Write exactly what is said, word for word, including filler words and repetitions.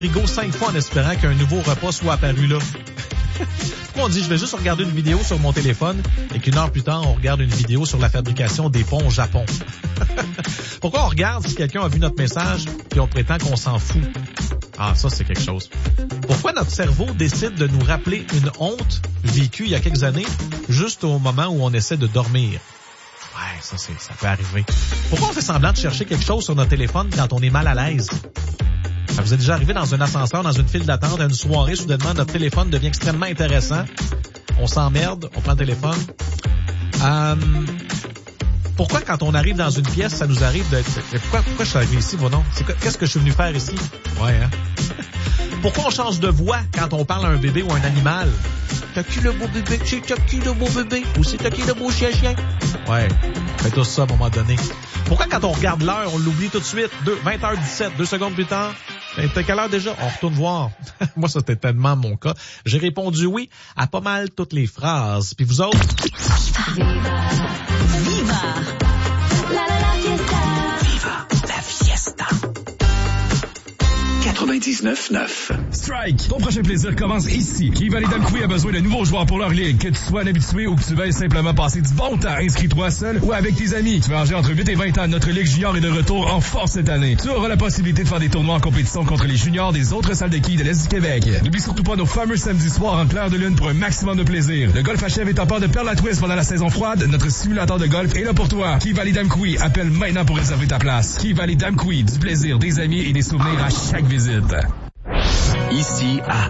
frigo cinq fois en espérant qu'un nouveau repas soit apparu là. Pourquoi on dit je vais juste regarder une vidéo sur mon téléphone et qu'une heure plus tard, on regarde une vidéo sur la fabrication des ponts au Japon? Pourquoi on regarde si quelqu'un a vu notre message puis on prétend qu'on s'en fout? Ah, ça, c'est quelque chose. Pourquoi notre cerveau décide de nous rappeler une honte vécue il y a quelques années juste au moment où on essaie de dormir? Ouais, ça, c'est, ça peut arriver. Pourquoi on fait semblant de chercher quelque chose sur notre téléphone quand on est mal à l'aise? Ça vous est déjà arrivé dans un ascenseur, dans une file d'attente, à une soirée, soudainement, notre téléphone devient extrêmement intéressant. On s'emmerde, on prend le téléphone. Euh, pourquoi, quand on arrive dans une pièce, ça nous arrive de... Pourquoi, pourquoi je suis arrivé ici, bon non? C'est, qu'est-ce que je suis venu faire ici? Ouais, hein? Pourquoi on change de voix quand on parle à un bébé ou à un animal? T'as qui le beau bébé? C'est t'as qui le beau bébé? Ou c'est t'as qui le beau chien-chien? Ouais, faites tout ça à un moment donné. Pourquoi quand on regarde l'heure, on l'oublie tout de suite? vingt heures dix-sept, deux secondes plus tard. T'as quelle heure déjà? On retourne voir. Moi, ça, c'était tellement mon cas. J'ai répondu oui à pas mal toutes les phrases. Puis vous autres? Viva! Viva! La la la fiesta! Viva la fiesta! quatre-vingt-dix-neuf neuf. Strike! Ton prochain plaisir commence ici. Qui Valley Damkoui a besoin de nouveaux joueurs pour leur ligue. Que tu sois un habitué ou que tu veuilles simplement passer du bon temps, inscris-toi seul ou avec tes amis. Tu vas âgé entre huit et vingt ans. Notre ligue junior est de retour en force cette année. Tu auras la possibilité de faire des tournois en compétition contre les juniors des autres salles de quilles de l'Est du Québec. N'oublie surtout pas nos fameux samedis soirs en clair de lune pour un maximum de plaisir. Le golf achève et t'as peur de perdre la twist pendant la saison froide. Notre simulateur de golf est là pour toi. Qui Valley Damkoui, appelle maintenant pour réserver ta place. Qui Valley Damkoui, du plaisir, des amis et des souvenirs à chaque visite. Ici à